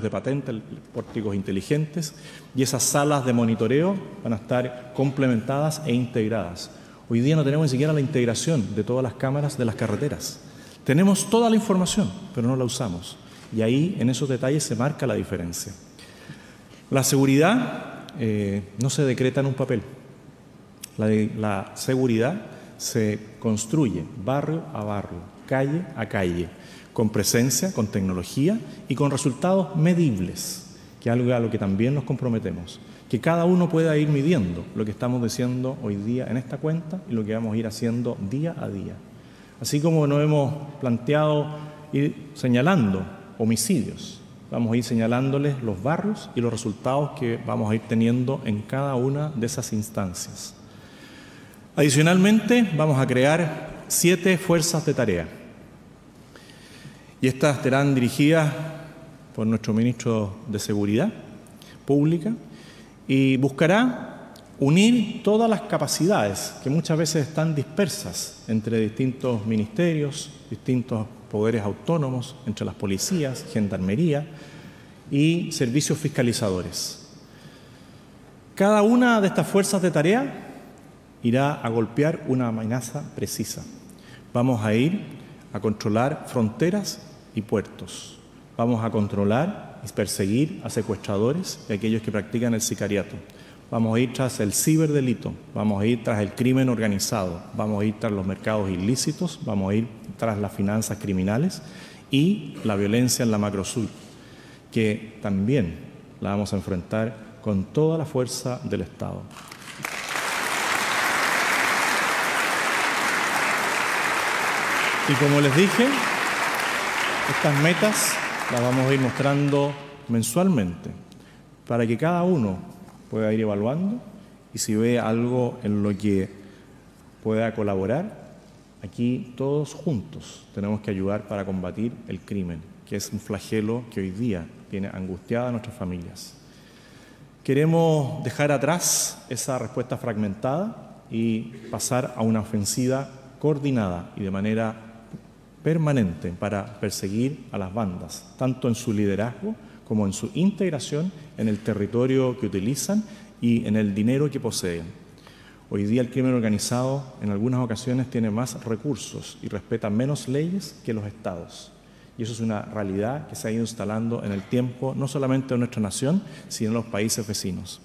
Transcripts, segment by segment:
de patente, pórticos inteligentes, y esas salas de monitoreo van a estar complementadas e integradas. Hoy día no tenemos ni siquiera la integración de todas las cámaras de las carreteras. Tenemos toda la información, pero no la usamos. Y ahí, en esos detalles, se marca la diferencia. La seguridad no se decreta en un papel. La seguridad se construye barrio a barrio, calle a calle, con presencia, con tecnología y con resultados medibles, que es algo a lo que también nos comprometemos. Que cada uno pueda ir midiendo lo que estamos diciendo hoy día en esta cuenta y lo que vamos a ir haciendo día a día. Así como nos hemos planteado ir señalando homicidios, vamos a ir señalándoles los barrios y los resultados que vamos a ir teniendo en cada una de esas instancias. Adicionalmente, vamos a crear 7 fuerzas de tarea. Y estas estarán dirigidas por nuestro ministro de Seguridad Pública y buscará unir todas las capacidades que muchas veces están dispersas entre distintos ministerios, distintos poderes autónomos, entre las policías, gendarmería y servicios fiscalizadores. Cada una de estas fuerzas de tarea irá a golpear una amenaza precisa. Vamos a ir a controlar fronteras y puertos. Vamos a controlar y perseguir a secuestradores y a aquellos que practican el sicariato. Vamos a ir tras el ciberdelito, vamos a ir tras el crimen organizado, vamos a ir tras los mercados ilícitos, vamos a ir tras las finanzas criminales y la violencia en la macrosur, que también la vamos a enfrentar con toda la fuerza del Estado. Y como les dije, estas metas las vamos a ir mostrando mensualmente para que cada uno pueda ir evaluando y si ve algo en lo que pueda colaborar, aquí todos juntos tenemos que ayudar para combatir el crimen, que es un flagelo que hoy día tiene angustiada a nuestras familias. Queremos dejar atrás esa respuesta fragmentada y pasar a una ofensiva coordinada y de manera permanente para perseguir a las bandas, tanto en su liderazgo como en su integración en el territorio que utilizan y en el dinero que poseen. Hoy día el crimen organizado en algunas ocasiones tiene más recursos y respeta menos leyes que los estados. Y eso es una realidad que se ha ido instalando en el tiempo, no solamente en nuestra nación, sino en los países vecinos.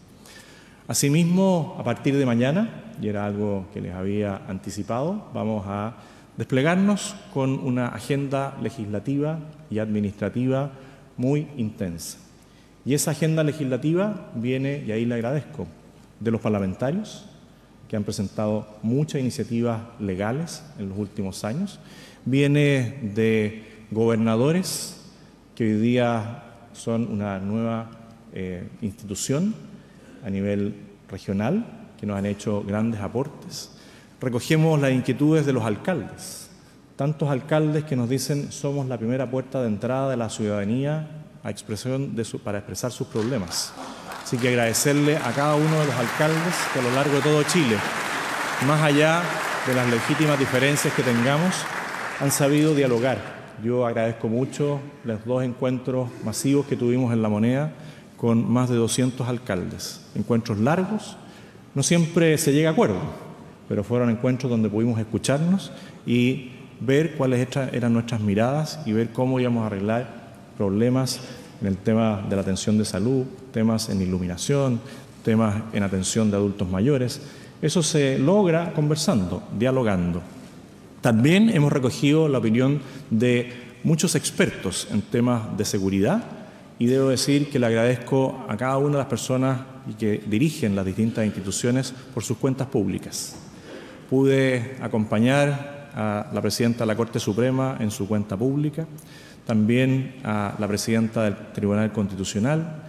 Asimismo, a partir de mañana, y era algo que les había anticipado, vamos a desplegarnos con una agenda legislativa y administrativa muy intensa. Y esa agenda legislativa viene, y ahí le agradezco, de los parlamentarios, que han presentado muchas iniciativas legales en los últimos años, viene de gobernadores que hoy día son una nueva institución a nivel regional, que nos han hecho grandes aportes. Recogemos las inquietudes de los alcaldes, tantos alcaldes que nos dicen somos la primera puerta de entrada de la ciudadanía para expresar sus problemas. Así que agradecerle a cada uno de los alcaldes que a lo largo de todo Chile, más allá de las legítimas diferencias que tengamos, han sabido dialogar. Yo agradezco mucho los 2 encuentros masivos que tuvimos en La Moneda con más de 200 alcaldes. Encuentros largos, no siempre se llega a acuerdo, pero fueron encuentros donde pudimos escucharnos y ver cuáles eran nuestras miradas y ver cómo íbamos a arreglar problemas en el tema de la atención de salud, temas en iluminación, temas en atención de adultos mayores. Eso se logra conversando, dialogando. También hemos recogido la opinión de muchos expertos en temas de seguridad y debo decir que le agradezco a cada una de las personas que dirigen las distintas instituciones por sus cuentas públicas. Pude acompañar a la presidenta de la Corte Suprema en su cuenta pública, también a la presidenta del Tribunal Constitucional,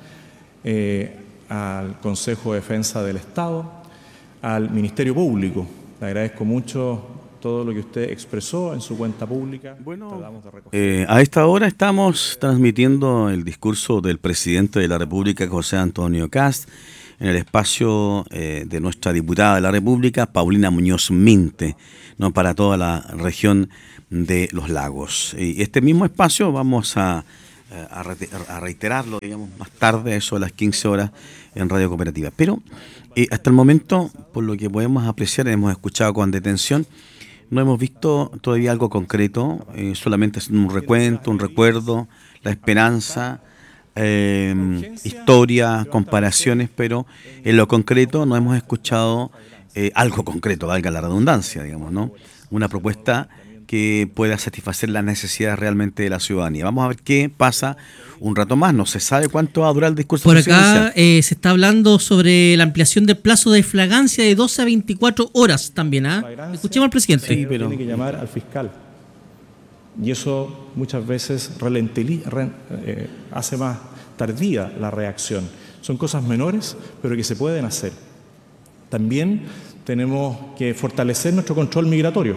al Consejo de Defensa del Estado, al Ministerio Público. Le agradezco mucho todo lo que usted expresó en su cuenta pública. Bueno, a esta hora estamos transmitiendo el discurso del presidente de la República, José Antonio Kast, en el espacio de nuestra diputada de la República, Paulina Muñoz Minte, ¿no?, para toda la región de los lagos. Y este mismo espacio vamos a a reiterarlo, digamos, más tarde, eso a las 15 horas en Radio Cooperativa. Pero hasta el momento, por lo que podemos apreciar, hemos escuchado con detención, no hemos visto todavía algo concreto, solamente haciendo un recuento, un recuerdo, la esperanza, historia, comparaciones, pero en lo concreto no hemos escuchado algo concreto, valga la redundancia, digamos, ¿no? Una propuesta que pueda satisfacer las necesidades realmente de la ciudadanía. Vamos a ver qué pasa un rato más. No se sabe cuánto va a durar el discurso presidencial. Por acá se está hablando sobre la ampliación del plazo de flagrancia de 12 a 24 horas también. Escuchemos al presidente. Sí, pero tiene que llamar al fiscal. Y eso muchas veces hace más tardía la reacción. Son cosas menores, pero que se pueden hacer. También tenemos que fortalecer nuestro control migratorio,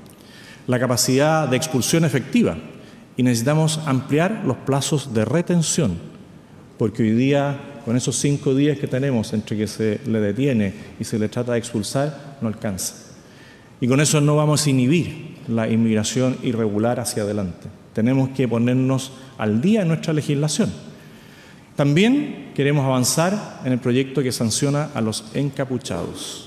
la capacidad de expulsión efectiva, y necesitamos ampliar los plazos de retención, porque hoy día, con esos 5 días que tenemos entre que se le detiene y se le trata de expulsar, no alcanza. Y con eso no vamos a inhibir la inmigración irregular hacia adelante. Tenemos que ponernos al día en nuestra legislación. También queremos avanzar en el proyecto que sanciona a los encapuchados.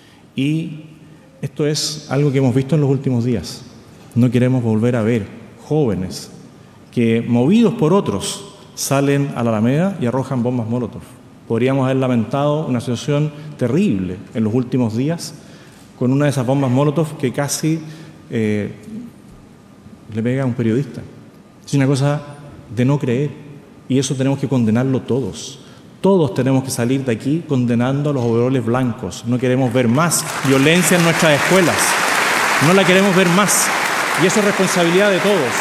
Y esto es algo que hemos visto en los últimos días. No queremos volver a ver jóvenes que, movidos por otros, salen a la Alameda y arrojan bombas Molotov. Podríamos haber lamentado una situación terrible en los últimos días con una de esas bombas Molotov que casi le pega a un periodista. Es una cosa de no creer, y eso tenemos que condenarlo todos. Todos tenemos que salir de aquí condenando a los overoles blancos. No queremos ver más violencia en nuestras escuelas. No la queremos ver más. Y eso es responsabilidad de todos.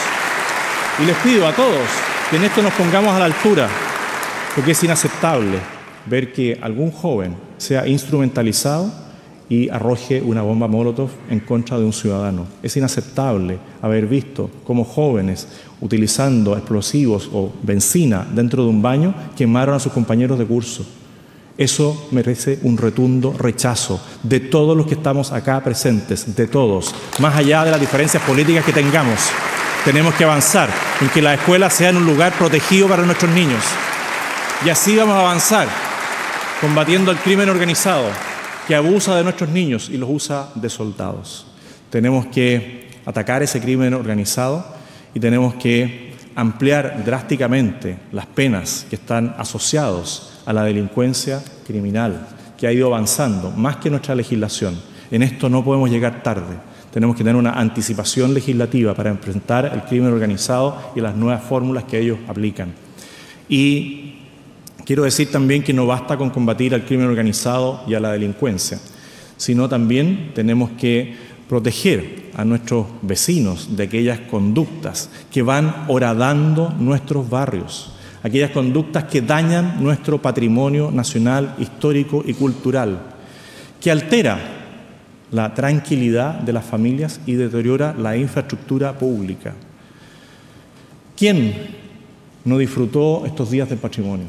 Y les pido a todos que en esto nos pongamos a la altura, porque es inaceptable ver que algún joven sea instrumentalizado y arroje una bomba Molotov en contra de un ciudadano. Es inaceptable haber visto cómo jóvenes, utilizando explosivos o benzina dentro de un baño, quemaron a sus compañeros de curso. Eso merece un rotundo rechazo de todos los que estamos acá presentes, de todos, más allá de las diferencias políticas que tengamos. Tenemos que avanzar en que las escuelas sean un lugar protegido para nuestros niños. Y así vamos a avanzar, combatiendo el crimen organizado, que abusa de nuestros niños y los usa de soldados. Tenemos que atacar ese crimen organizado y tenemos que ampliar drásticamente las penas que están asociados a la delincuencia criminal, que ha ido avanzando más que nuestra legislación. En esto no podemos llegar tarde. Tenemos que tener una anticipación legislativa para enfrentar el crimen organizado y las nuevas fórmulas que ellos aplican. Y quiero decir también que no basta con combatir al crimen organizado y a la delincuencia, sino también tenemos que proteger a nuestros vecinos de aquellas conductas que van horadando nuestros barrios, aquellas conductas que dañan nuestro patrimonio nacional, histórico y cultural, que altera la tranquilidad de las familias y deteriora la infraestructura pública. ¿Quién no disfrutó estos días del patrimonio?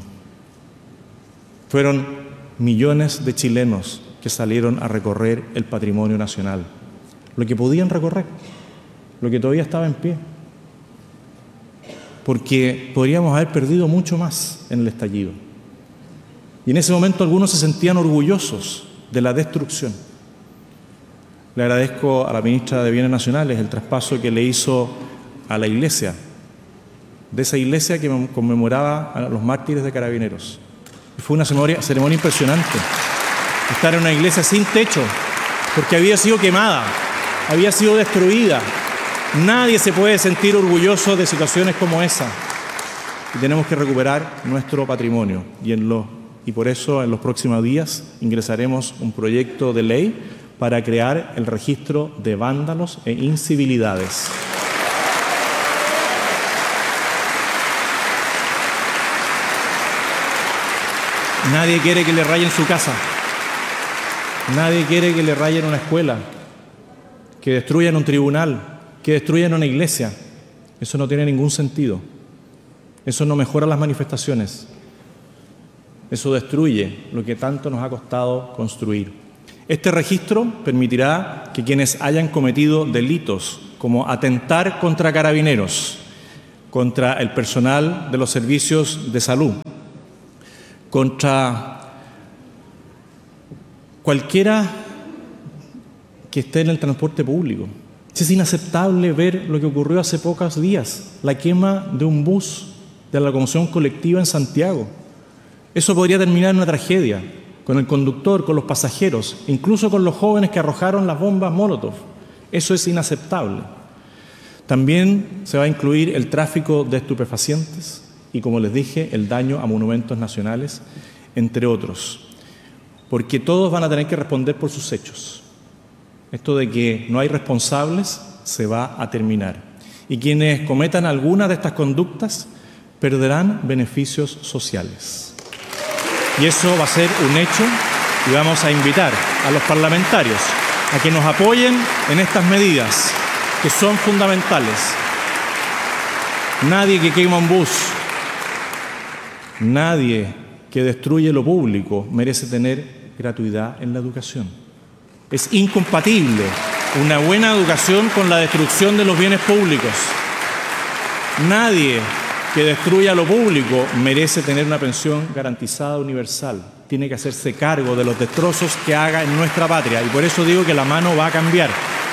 Fueron millones de chilenos que salieron a recorrer el patrimonio nacional, lo que podían recorrer, lo que todavía estaba en pie, porque podríamos haber perdido mucho más en el estallido. Y en ese momento algunos se sentían orgullosos de la destrucción. Le agradezco a la ministra de Bienes Nacionales el traspaso que le hizo a la iglesia, de esa iglesia que conmemoraba a los mártires de Carabineros. Fue una ceremonia impresionante. Estar en una iglesia sin techo, porque había sido quemada, había sido destruida. Nadie se puede sentir orgulloso de situaciones como esa. Y tenemos que recuperar nuestro patrimonio. Y por eso en los próximos días ingresaremos un proyecto de ley para crear el registro de vándalos e incivilidades. Nadie quiere que le rayen su casa. Nadie quiere que le rayen una escuela, que destruyan un tribunal, que destruyan una iglesia. Eso no tiene ningún sentido. Eso no mejora las manifestaciones. Eso destruye lo que tanto nos ha costado construir. Este registro permitirá que quienes hayan cometido delitos como atentar contra Carabineros, contra el personal de los servicios de salud, contra cualquiera que esté en el transporte público. Es inaceptable ver lo que ocurrió hace pocos días, la quema de un bus de la locomoción colectiva en Santiago. Eso podría terminar en una tragedia, con el conductor, con los pasajeros, incluso con los jóvenes que arrojaron las bombas Molotov. Eso es inaceptable. También se va a incluir el tráfico de estupefacientes y, como les dije, el daño a monumentos nacionales, entre otros. Porque todos van a tener que responder por sus hechos. Esto de que no hay responsables se va a terminar. Y quienes cometan alguna de estas conductas perderán beneficios sociales. Y eso va a ser un hecho y vamos a invitar a los parlamentarios a que nos apoyen en estas medidas que son fundamentales. Nadie que quema un bus, nadie que destruye lo público merece tener gratuidad en la educación. Es incompatible una buena educación con la destrucción de los bienes públicos. Nadie que destruya lo público merece tener una pensión garantizada universal. Tiene que hacerse cargo de los destrozos que haga en nuestra patria. Y por eso digo que la mano va a cambiar.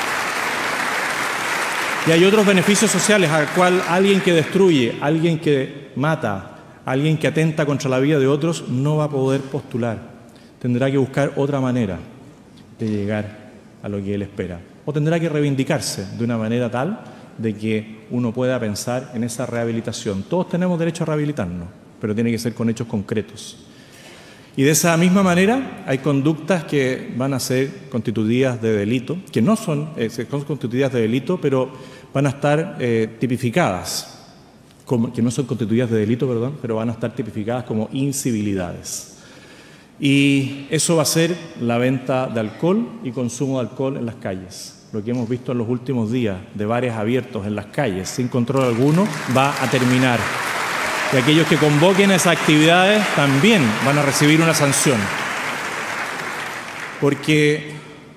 Y hay otros beneficios sociales al cual alguien que destruye, alguien que mata, alguien que atenta contra la vida de otros no va a poder postular. Tendrá que buscar otra manera de llegar a lo que él espera. O tendrá que reivindicarse de una manera tal de que uno pueda pensar en esa rehabilitación. Todos tenemos derecho a rehabilitarnos, pero tiene que ser con hechos concretos. Y de esa misma manera hay conductas que van a ser constituidas de delito, que no son constituidas de delito, pero van a estar tipificadas, que no son constituidas de delito, perdón, pero van a estar tipificadas como incivilidades. Y eso va a ser la venta de alcohol y consumo de alcohol en las calles. Lo que hemos visto en los últimos días de bares abiertos en las calles sin control alguno va a terminar. Y aquellos que convoquen esas actividades también van a recibir una sanción. Porque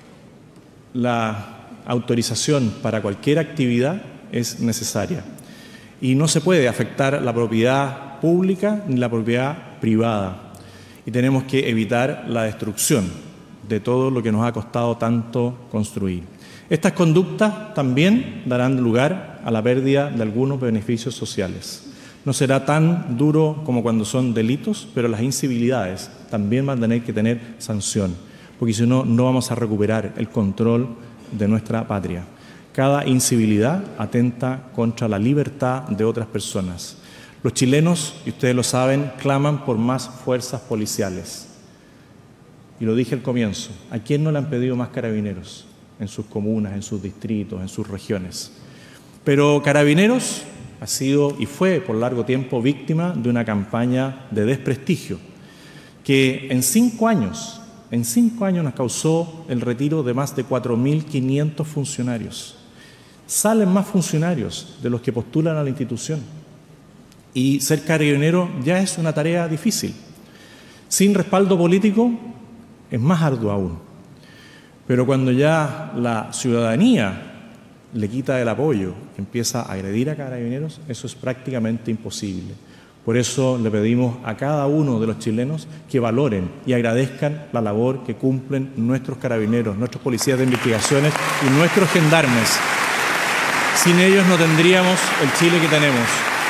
la autorización para cualquier actividad es necesaria. Y no se puede afectar la propiedad pública ni la propiedad privada. Y tenemos que evitar la destrucción de todo lo que nos ha costado tanto construir. Estas conductas también darán lugar a la pérdida de algunos beneficios sociales. No será tan duro como cuando son delitos, pero las incivilidades también van a tener que tener sanción, porque si no, no vamos a recuperar el control de nuestra patria. Cada incivilidad atenta contra la libertad de otras personas. Los chilenos, y ustedes lo saben, claman por más fuerzas policiales. Y lo dije al comienzo, ¿a quién no le han pedido más carabineros en sus comunas, en sus distritos, en sus regiones? Pero Carabineros ha sido y fue por largo tiempo víctima de una campaña de desprestigio que en 5 años nos causó el retiro de más de 4.500 funcionarios. Salen más funcionarios de los que postulan a la institución. Y ser carabinero ya es una tarea difícil. Sin respaldo político es más arduo aún. Pero cuando ya la ciudadanía le quita el apoyo, empieza a agredir a carabineros, eso es prácticamente imposible. Por eso le pedimos a cada uno de los chilenos que valoren y agradezcan la labor que cumplen nuestros carabineros, nuestros policías de investigaciones y nuestros gendarmes. Sin ellos no tendríamos el Chile que tenemos.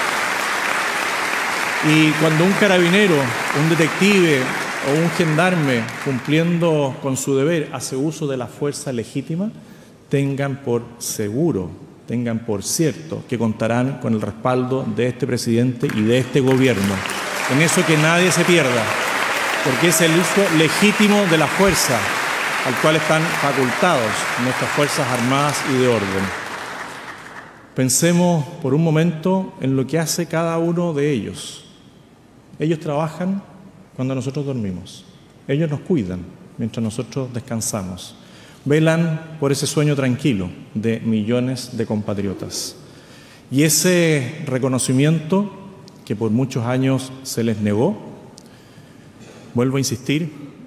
Y cuando un carabinero, un detective o un gendarme, cumpliendo con su deber, hace uso de la fuerza legítima, tengan por seguro, tengan por cierto que contarán con el respaldo de este presidente y de este gobierno. En eso que nadie se pierda, porque es el uso legítimo de la fuerza al cual están facultados nuestras Fuerzas Armadas y de orden. Pensemos por un momento en lo que hace cada uno de ellos. Ellos trabajan cuando nosotros dormimos. Ellos nos cuidan mientras nosotros descansamos. Velan por ese sueño tranquilo de millones de compatriotas. Y ese reconocimiento que por muchos años se les negó, vuelvo a insistir,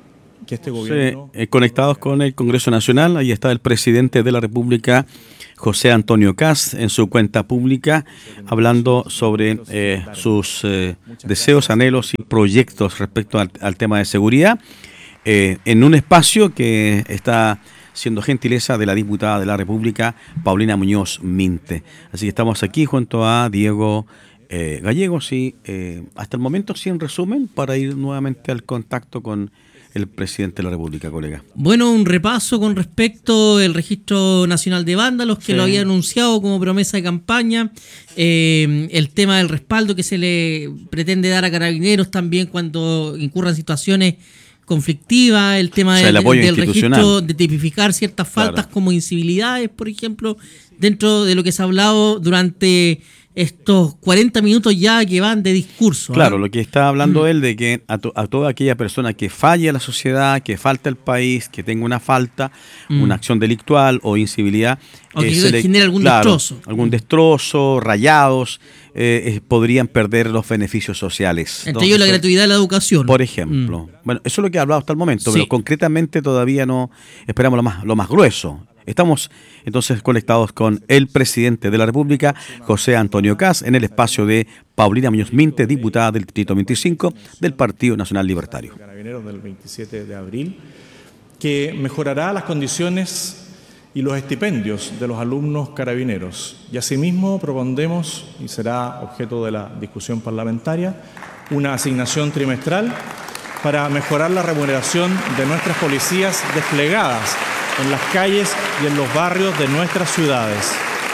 que este gobierno... Sí, conectados con el Congreso Nacional, ahí está el presidente de la República, José Antonio Kast, en su cuenta pública, hablando sobre sus deseos, anhelos y proyectos respecto al tema de seguridad, en un espacio que está siendo gentileza de la diputada de la República, Paulina Muñoz Minte. Así que estamos aquí junto a Diego Gallegos y hasta el momento, sí, en resumen, para ir nuevamente al contacto con el presidente de la República, colega. Bueno, un repaso con respecto al Registro Nacional de Vándalos, que lo había anunciado como promesa de campaña, el tema del respaldo que se le pretende dar a Carabineros también cuando incurran situaciones conflictivas, el tema del registro, de tipificar ciertas faltas como incivilidades, por ejemplo, dentro de lo que se ha hablado durante estos 40 minutos ya que van de discurso. Claro, lo que está hablando él de que a toda aquella persona que falle a la sociedad, que falta al país, que tenga una falta, una acción delictual o incivilidad, o que genere algún destrozo. Algún destrozo, rayados, podrían perder los beneficios sociales. Entre ellos la gratuidad de la educación. Por ejemplo. Bueno, eso es lo que ha hablado hasta el momento, pero concretamente todavía no esperamos lo más grueso. Estamos entonces conectados con el presidente de la República, José Antonio Kast, en el espacio de Paulina Muñoz Minte, diputada del Distrito 25 del Partido Nacional Libertario. Carabineros del 27 de abril, que mejorará las condiciones y los estipendios de los alumnos carabineros. Y asimismo propondremos, y será objeto de la discusión parlamentaria, una asignación trimestral para mejorar la remuneración de nuestras policías desplegadas en las calles y en los barrios de nuestras ciudades.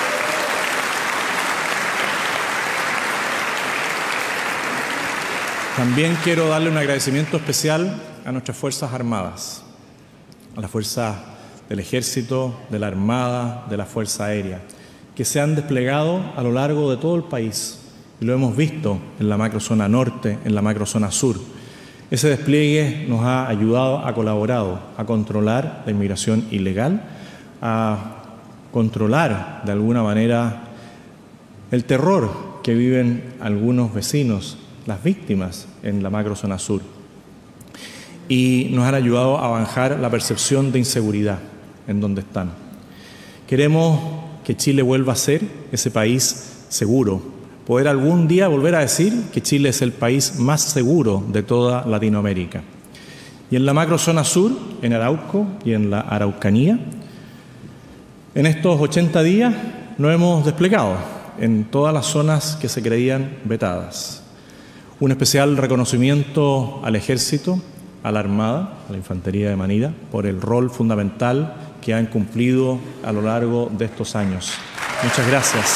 También quiero darle un agradecimiento especial a nuestras Fuerzas Armadas, a las fuerzas del Ejército, de la Armada, de la Fuerza Aérea, que se han desplegado a lo largo de todo el país, y lo hemos visto en la macrozona norte, en la macrozona sur. Ese despliegue nos ha ayudado, ha colaborado a controlar la inmigración ilegal, a controlar de alguna manera el terror que viven algunos vecinos, las víctimas en la macrozona sur. Y nos han ayudado a bajar la percepción de inseguridad en donde están. Queremos que Chile vuelva a ser ese país seguro, poder algún día volver a decir que Chile es el país más seguro de toda Latinoamérica. Y en la macrozona sur, en Arauco y en la Araucanía, en estos 80 días nos hemos desplegado en todas las zonas que se creían vetadas. Un especial reconocimiento al Ejército, a la Armada, a la Infantería de Manida, por el rol fundamental que han cumplido a lo largo de estos años. Muchas gracias.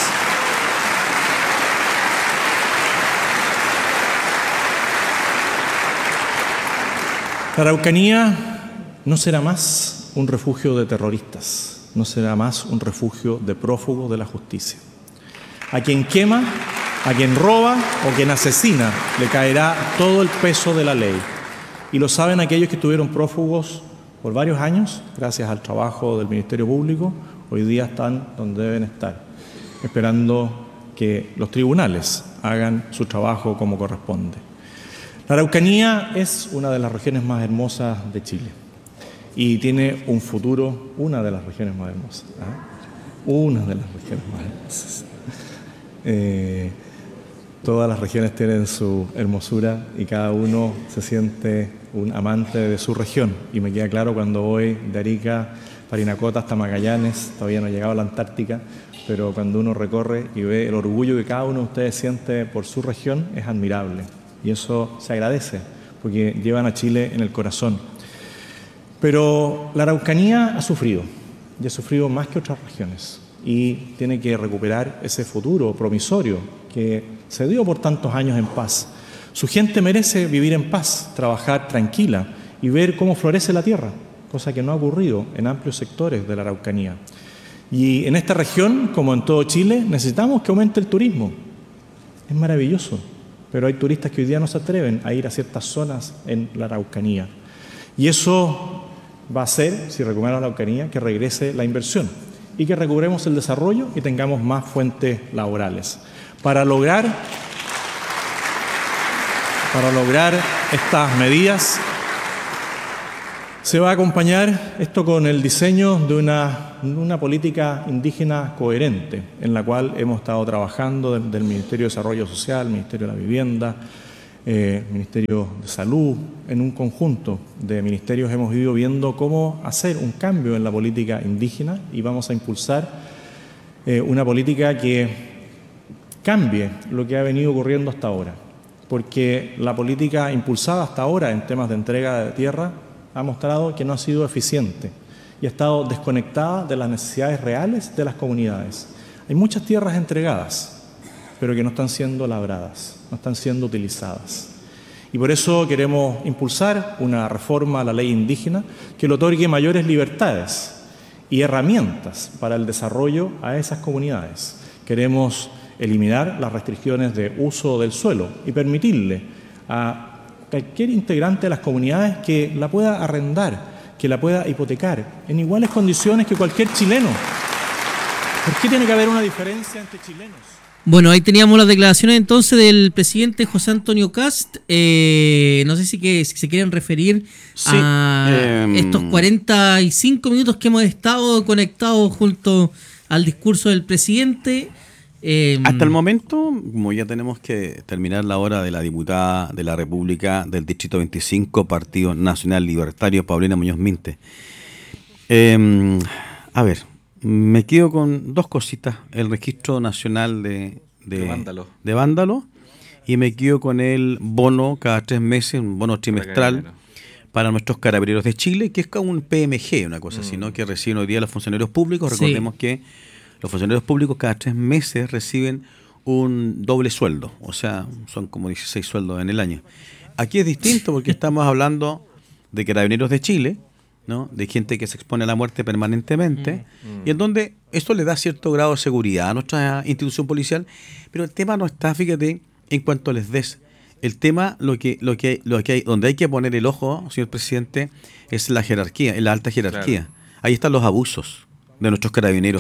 La Araucanía no será más un refugio de terroristas, no será más un refugio de prófugos de la justicia. A quien quema, a quien roba o quien asesina le caerá todo el peso de la ley. Y lo saben aquellos que estuvieron prófugos por varios años, gracias al trabajo del Ministerio Público, hoy día están donde deben estar, esperando que los tribunales hagan su trabajo como corresponde. La Araucanía es una de las regiones más hermosas de Chile y tiene un futuro, una de las regiones más hermosas, una de las regiones más hermosas. Todas las regiones tienen su hermosura y cada uno se siente un amante de su región. Y me queda claro cuando voy de Arica, Parinacota hasta Magallanes, todavía no he llegado a la Antártica, pero cuando uno recorre y ve el orgullo que cada uno de ustedes siente por su región es admirable. Y eso se agradece, porque llevan a Chile en el corazón. Pero la Araucanía ha sufrido, y ha sufrido más que otras regiones. Y tiene que recuperar ese futuro promisorio que se dio por tantos años en paz. Su gente merece vivir en paz, trabajar tranquila y ver cómo florece la tierra, cosa que no ha ocurrido en amplios sectores de la Araucanía. Y en esta región, como en todo Chile, necesitamos que aumente el turismo. Es maravilloso. Pero hay turistas que hoy día no se atreven a ir a ciertas zonas en la Araucanía. Y eso va a hacer, si recuperamos la Araucanía, que regrese la inversión y que recuperemos el desarrollo y tengamos más fuentes laborales. Para lograr estas medidas, Se va a acompañar esto con el diseño de una política indígena coherente, en la cual hemos estado trabajando del Ministerio de Desarrollo Social, Ministerio de la Vivienda, Ministerio de Salud. En un conjunto de ministerios hemos ido viendo cómo hacer un cambio en la política indígena y vamos a impulsar una política que cambie lo que ha venido ocurriendo hasta ahora, porque la política impulsada hasta ahora en temas de entrega de tierra ha mostrado que no ha sido eficiente y ha estado desconectada de las necesidades reales de las comunidades. Hay muchas tierras entregadas, pero que no están siendo labradas, no están siendo utilizadas. Y por eso queremos impulsar una reforma a la ley indígena que le otorgue mayores libertades y herramientas para el desarrollo a esas comunidades. Queremos eliminar las restricciones de uso del suelo y permitirle a cualquier integrante de las comunidades que la pueda arrendar, que la pueda hipotecar en iguales condiciones que cualquier chileno. ¿Por qué tiene que haber una diferencia entre chilenos? Bueno, ahí teníamos las declaraciones entonces del presidente José Antonio Kast. No sé si se quieren referir a estos 45 minutos que hemos estado conectados junto al discurso del presidente. Hasta el momento, como ya tenemos que terminar la hora de la diputada de la República del Distrito 25, Partido Nacional Libertario, Paulina Muñoz Minte. A ver, me quedo con dos cositas: el registro nacional de vándalo, y me quedo con el bono cada 3 meses, un bono trimestral para nuestros carabineros de Chile, que es como un PMG, una cosa así, ¿no? Que reciben hoy día los funcionarios públicos. Recordemos que los funcionarios públicos cada 3 meses reciben un doble sueldo, o sea, son como 16 sueldos en el año. Aquí es distinto porque estamos hablando de carabineros de Chile, ¿no? De gente que se expone a la muerte permanentemente, y en donde esto le da cierto grado de seguridad a nuestra institución policial, pero el tema no está, fíjate, en cuanto les des. El tema, lo que hay, donde hay que poner el ojo, señor presidente, es la jerarquía, en la alta jerarquía. Claro. Ahí están los abusos de nuestros carabineros.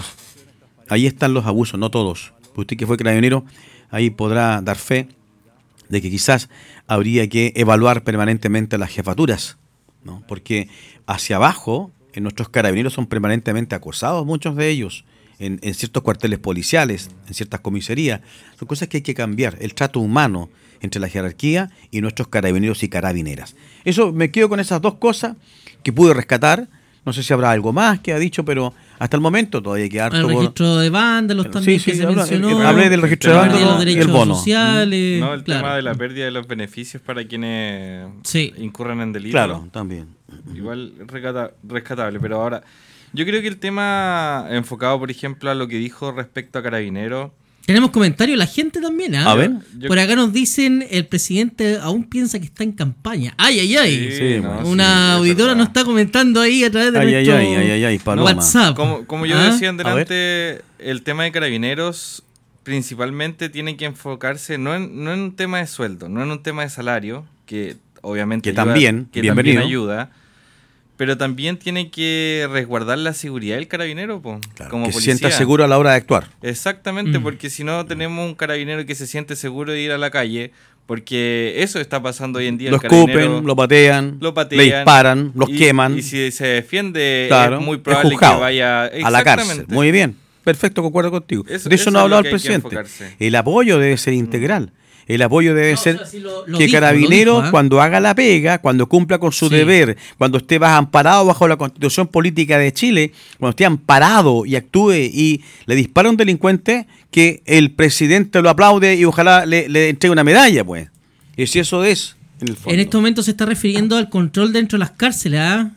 Ahí están los abusos, no todos. Usted que fue carabinero, ahí podrá dar fe de que quizás habría que evaluar permanentemente las jefaturas, ¿no? Porque hacia abajo, en nuestros carabineros son permanentemente acosados, muchos de ellos, en ciertos cuarteles policiales, en ciertas comisarías. Son cosas que hay que cambiar, el trato humano entre la jerarquía y nuestros carabineros y carabineras. Eso, me quedo con esas dos cosas que pude rescatar. No sé si habrá algo más que ha dicho, pero hasta el momento todavía queda harto. El registro de vándalos también que se mencionó. Hablé del registro de vándalos y el bono. Sociales, no, el tema de la pérdida de los beneficios para quienes incurran en delito. Claro, también. Igual rescatable, pero ahora, yo creo que el tema enfocado, por ejemplo, a lo que dijo respecto a Carabineros. Tenemos comentarios, la gente también, ¿ah? A ver. Por acá nos dicen, el presidente aún piensa que está en campaña. ¡Ay, ay, ay! Sí, una auditora nos está comentando ahí a través de nuestro WhatsApp. Como yo decía antes, el tema de Carabineros principalmente tiene que enfocarse no en un tema de sueldo, no en un tema de salario, que obviamente también ayuda, pero también tiene que resguardar la seguridad del carabinero, claro, como que policía. se sienta seguro a la hora de actuar. Exactamente, porque si no tenemos un carabinero que se siente seguro de ir a la calle, porque eso está pasando hoy en día. Lo escupen, lo patean, le disparan, los queman. Y si se defiende, es muy probable que vaya a la cárcel. Muy bien, perfecto, concuerdo contigo. De eso no ha hablado el presidente. El apoyo debe ser integral. El apoyo debe ser que Carabineros, cuando haga la pega, cuando cumpla con su deber, cuando esté amparado bajo la Constitución Política de Chile, cuando esté amparado y actúe y le dispara a un delincuente, que el presidente lo aplaude y ojalá le entregue una medalla, pues. Y si eso es, en el fondo. En este momento se está refiriendo al control dentro de las cárceles, ¿ah?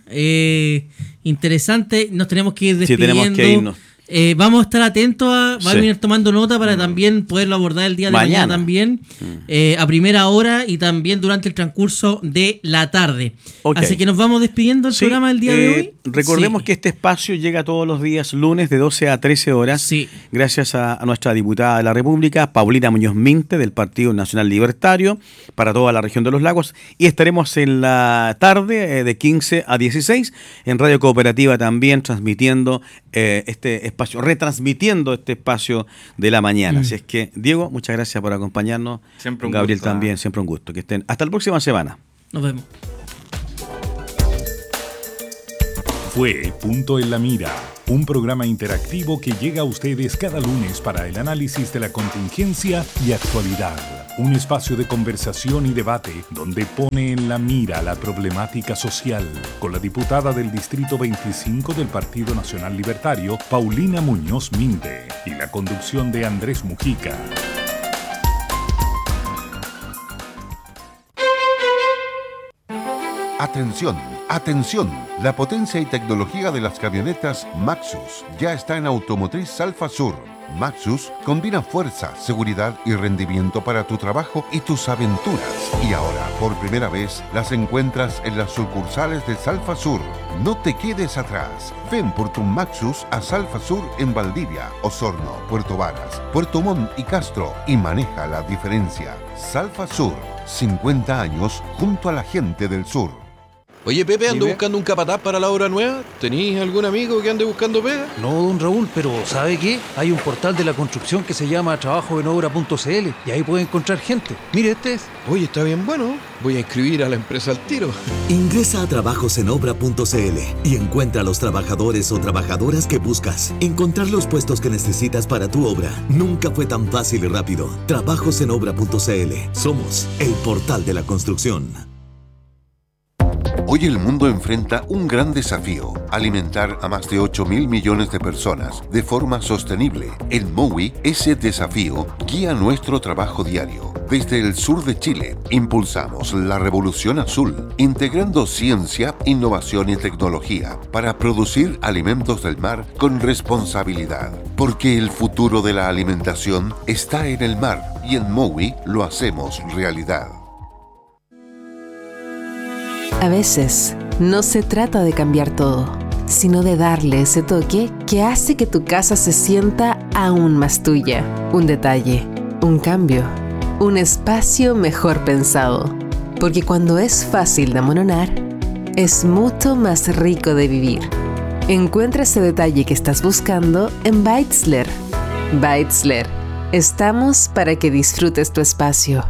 Interesante, nos tenemos que ir despidiendo. Sí, tenemos que irnos. Vamos a estar atentos a venir tomando nota para también poderlo abordar el día de mañana también, a primera hora y también durante el transcurso de la tarde. Así que nos vamos despidiendo del programa del día de hoy. Recordemos que este espacio llega todos los días lunes de 12 a 13 horas, gracias a nuestra diputada de la República, Paulina Muñoz Minte, del Partido Nacional Libertario, para toda la región de los lagos, y estaremos en la tarde de 15 a 16 en Radio Cooperativa también transmitiendo este espacio, retransmitiendo este espacio de la mañana. Así es que, Diego, muchas gracias por acompañarnos. Siempre un Gabriel gusto, también, siempre un gusto. Que estén hasta la próxima semana. Nos vemos. Fue Punto en la Mira, un programa interactivo que llega a ustedes cada lunes para el análisis de la contingencia y actualidad. Un espacio de conversación y debate donde pone en la mira la problemática social, con la diputada del Distrito 25 del Partido Nacional Libertario, Paulina Muñoz Minte, y la conducción de Andrés Mujica. Atención, atención, la potencia y tecnología de las camionetas Maxus ya está en Automotriz Salfa Sur. Maxus combina fuerza, seguridad y rendimiento para tu trabajo y tus aventuras. Y ahora, por primera vez, las encuentras en las sucursales de Salfa Sur. No te quedes atrás. Ven por tu Maxus a Salfa Sur en Valdivia, Osorno, Puerto Varas, Puerto Montt y Castro y maneja la diferencia. Salfa Sur, 50 años junto a la gente del sur. Oye, Pepe, ando buscando un capataz para la obra nueva. ¿Tenís algún amigo que ande buscando pega? No, don Raúl, pero ¿sabe qué? Hay un portal de la construcción que se llama trabajoenobra.cl y ahí puede encontrar gente. Mire, este es. Oye, está bien bueno. Voy a inscribir a la empresa al tiro. Ingresa a trabajosenobra.cl y encuentra a los trabajadores o trabajadoras que buscas. Encontrar los puestos que necesitas para tu obra nunca fue tan fácil y rápido. Trabajosenobra.cl. Somos el portal de la construcción. Hoy el mundo enfrenta un gran desafío: alimentar a más de 8.000 millones de personas de forma sostenible. En MOWI, ese desafío guía nuestro trabajo diario. Desde el sur de Chile, impulsamos la revolución azul, integrando ciencia, innovación y tecnología para producir alimentos del mar con responsabilidad. Porque el futuro de la alimentación está en el mar y en MOWI lo hacemos realidad. A veces, no se trata de cambiar todo, sino de darle ese toque que hace que tu casa se sienta aún más tuya. Un detalle, un cambio, un espacio mejor pensado. Porque cuando es fácil de amononar, es mucho más rico de vivir. Encuentra ese detalle que estás buscando en Beitzler. Beitzler. Estamos para que disfrutes tu espacio.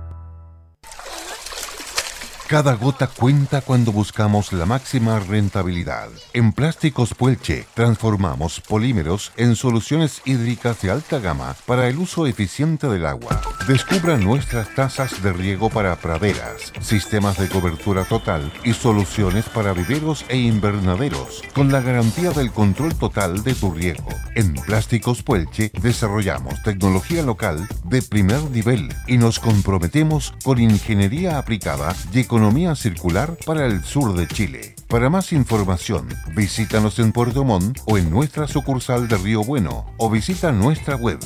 Cada gota cuenta cuando buscamos la máxima rentabilidad. En Plásticos Puelche transformamos polímeros en soluciones hídricas de alta gama para el uso eficiente del agua. Descubra nuestras tazas de riego para praderas, sistemas de cobertura total y soluciones para viveros e invernaderos, con la garantía del control total de tu riego. En Plásticos Puelche desarrollamos tecnología local de primer nivel y nos comprometemos con ingeniería aplicada y economía circular para el sur de Chile. Para más información, visítanos en Puerto Montt o en nuestra sucursal de Río Bueno o visita nuestra web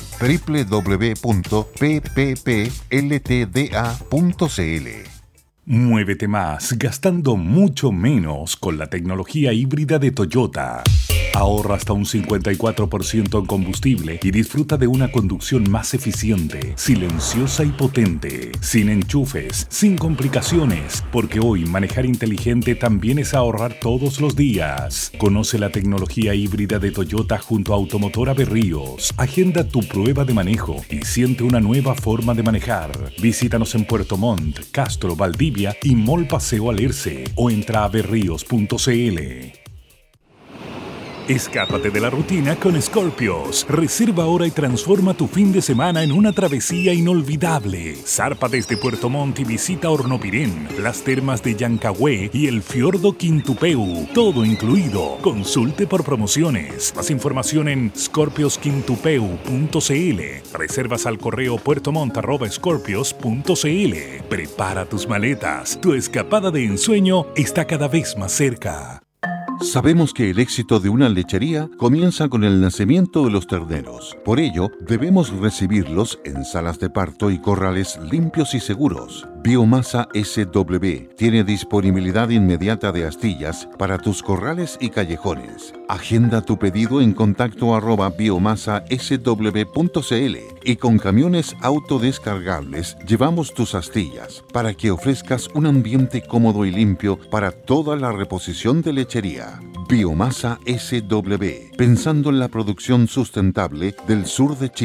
www.pppltda.cl. Muévete más gastando mucho menos con la tecnología híbrida de Toyota. Ahorra hasta un 54% en combustible y disfruta de una conducción más eficiente, silenciosa y potente, sin enchufes, sin complicaciones, porque hoy manejar inteligente también es ahorrar todos los días. Conoce la tecnología híbrida de Toyota junto a Automotora Berríos. Agenda tu prueba de manejo y siente una nueva forma de manejar. Visítanos en Puerto Montt, Castro, Valdivia y Mall Paseo Alerce o entra a berríos.cl. Escápate de la rutina con Scorpios. Reserva ahora y transforma tu fin de semana en una travesía inolvidable. Zarpa desde Puerto Montt y visita Hornopirén, las termas de Llancagüe y el fiordo Quintupeu. Todo incluido. Consulte por promociones. Más información en scorpiosquintupeu.cl. Reservas al correo puertomont@scorpios.cl. Prepara tus maletas. Tu escapada de ensueño está cada vez más cerca. Sabemos que el éxito de una lechería comienza con el nacimiento de los terneros. Por ello, debemos recibirlos en salas de parto y corrales limpios y seguros. Biomasa SW tiene disponibilidad inmediata de astillas para tus corrales y callejones. Agenda tu pedido en contacto @biomasasw.cl y con camiones autodescargables llevamos tus astillas para que ofrezcas un ambiente cómodo y limpio para toda la reposición de lechería. Biomasa SW, pensando en la producción sustentable del sur de Chile.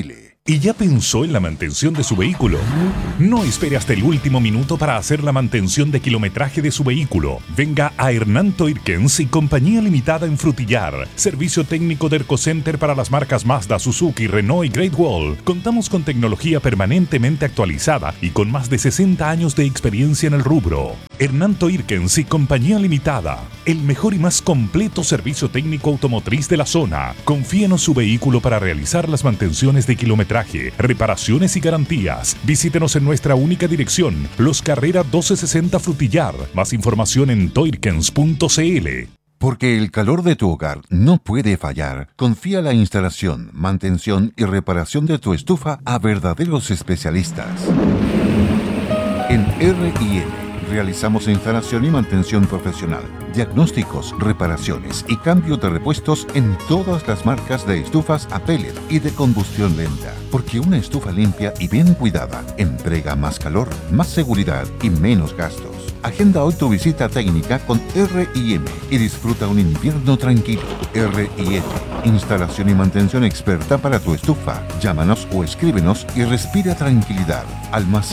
¿Y ya pensó en la mantención de su vehículo? No espere hasta el último minuto para hacer la mantención de kilometraje de su vehículo. Venga a Hernán Toirkens y Compañía Limitada en Frutillar. Servicio técnico de Ercocenter para las marcas Mazda, Suzuki, Renault y Great Wall. Contamos con tecnología permanentemente actualizada y con más de 60 años de experiencia en el rubro. Hernán Toirkens y Compañía Limitada. El mejor y más completo servicio técnico automotriz de la zona. Confíenos su vehículo para realizar las mantenciones de kilometraje, reparaciones y garantías. Visítenos en nuestra única dirección, Los Carrera 1260 Frutillar. Más información en toirkens.cl. Porque el calor de tu hogar no puede fallar, confía la instalación, mantención y reparación de tu estufa a verdaderos especialistas. En R&M realizamos instalación y mantención profesional, diagnósticos, reparaciones y cambio de repuestos en todas las marcas de estufas a pellet y de combustión lenta. Porque una estufa limpia y bien cuidada entrega más calor, más seguridad y menos gastos. Agenda hoy tu visita técnica con R&M y disfruta un invierno tranquilo. R&M, instalación y mantención experta para tu estufa. Llámanos o escríbenos y respira tranquilidad al más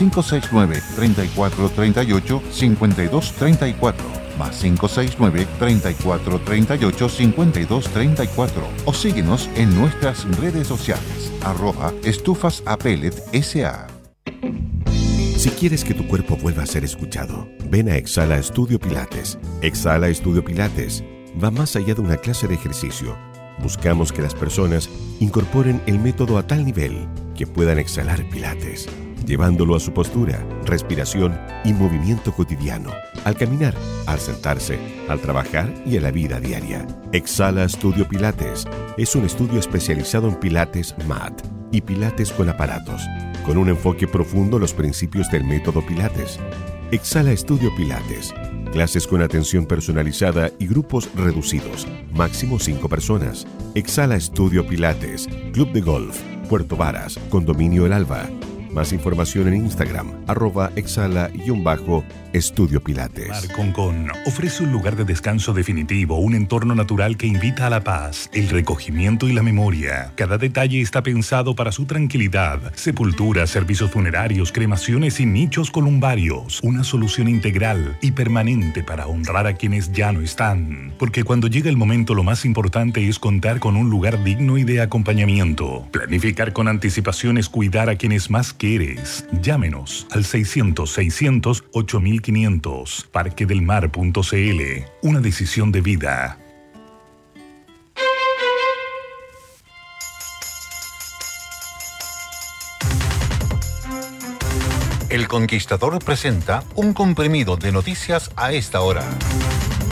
569-3438-5234. Más 569-3438-5234 o síguenos en nuestras redes sociales @estufasapellet.sa. Si quieres que tu cuerpo vuelva a ser escuchado, ven a Exhala Estudio Pilates. Exhala Estudio Pilates va más allá de una clase de ejercicio. Buscamos que las personas incorporen el método a tal nivel que puedan exhalar Pilates, llevándolo a su postura, respiración y movimiento cotidiano, al caminar, al sentarse, al trabajar y en la vida diaria. Exhala Estudio Pilates es un estudio especializado en Pilates MAT y Pilates con aparatos, con un enfoque profundo en los principios del método Pilates. Exhala Estudio Pilates. Clases con atención personalizada y grupos reducidos, máximo 5 personas. Exhala Estudio Pilates, Club de Golf, Puerto Varas, Condominio El Alba. Más información en Instagram, @exhala_Estudio Pilates. Mar Concón ofrece un lugar de descanso definitivo, un entorno natural que invita a la paz, el recogimiento y la memoria. Cada detalle está pensado para su tranquilidad. Sepultura, servicios funerarios, cremaciones y nichos columbarios. Una solución integral y permanente para honrar a quienes ya no están. Porque cuando llega el momento, lo más importante es contar con un lugar digno y de acompañamiento. Planificar con anticipación es cuidar a quienes más quieres. Llámenos al 600-600-8500. Parquedelmar.cl. Una decisión de vida. El Conquistador presenta un comprimido de noticias a esta hora.